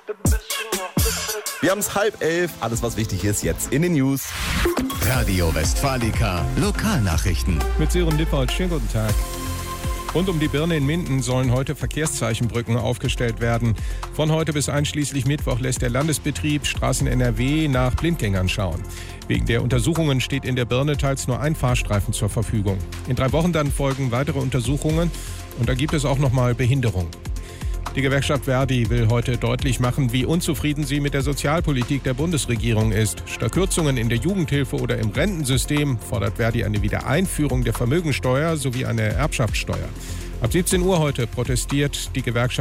Wir haben es 10:30. Alles, was wichtig ist, jetzt in den News. Radio Westfalica Lokalnachrichten. Mit Sören Lippold, schönen guten Tag. Rund um die Birne in Minden sollen heute Verkehrszeichenbrücken aufgestellt werden. Von heute bis einschließlich Mittwoch lässt der Landesbetrieb Straßen NRW nach Blindgängern schauen. Wegen der Untersuchungen steht in der Birne teils nur ein Fahrstreifen zur Verfügung. In 3 Wochen dann folgen weitere Untersuchungen und da gibt es auch nochmal Behinderung. Die Gewerkschaft Verdi will heute deutlich machen, wie unzufrieden sie mit der Sozialpolitik der Bundesregierung ist. Statt Kürzungen in der Jugendhilfe oder im Rentensystem fordert Verdi eine Wiedereinführung der Vermögensteuer sowie eine Erbschaftssteuer. Ab 17 Uhr heute protestiert die Gewerkschaft